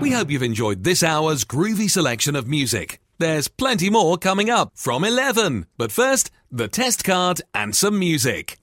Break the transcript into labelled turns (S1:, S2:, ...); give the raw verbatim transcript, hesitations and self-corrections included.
S1: We hope you've enjoyed this hour's groovy selection of music. There's plenty more coming up from eleven. But first, the test card and some music.